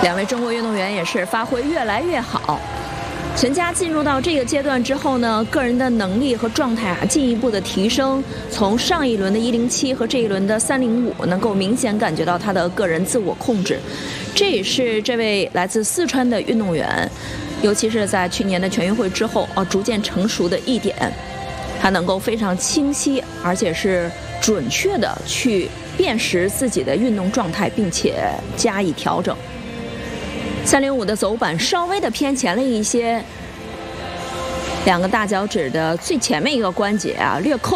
两位中国运动员也是发挥越来越好。陈佳进入到这个阶段之后呢，个人的能力和状态进一步的提升，从上一轮的107和这一轮的305能够明显感觉到他的个人自我控制，这也是这位来自四川的运动员，尤其是在去年的全运会之后逐渐成熟的一点，他能够非常清晰而且是准确的去辨识自己的运动状态，并且加以调整。305的走板稍微的偏前了一些，两个大脚趾的最前面一个关节略抠